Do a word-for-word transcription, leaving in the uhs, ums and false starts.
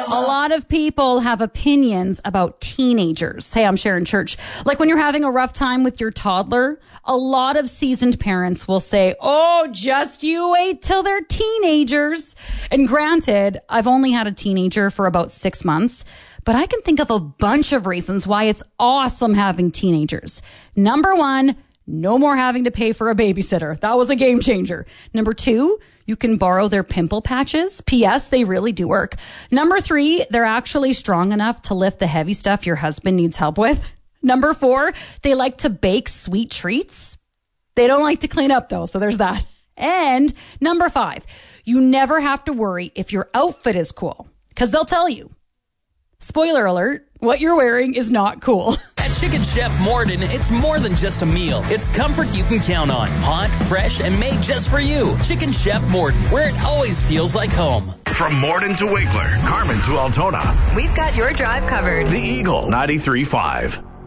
A lot of people have opinions about teenagers. Hey, I'm Sharon Church. Like when you're having a rough time with your toddler, a lot of seasoned parents will say, oh, just you wait till they're teenagers. And granted, I've only had a teenager for about six months, but I can think of a bunch of reasons why it's awesome having teenagers. Number one, no more having to pay for a babysitter. That was a game changer. Number two, you can borrow their pimple patches. P S. They really do work. Number three, they're actually strong enough to lift the heavy stuff your husband needs help with. Number four, they like to bake sweet treats. They don't like to clean up though, so there's that. And number five, you never have to worry if your outfit is cool, because they'll tell you. Spoiler alert, what you're wearing is not cool. At Chicken Chef Morden, it's more than just a meal. It's comfort you can count on. Hot, fresh, and made just for you. Chicken Chef Morden, where it always feels like home. From Morden to Winkler, Carmen to Altona. We've got your drive covered. The Eagle ninety-three point five.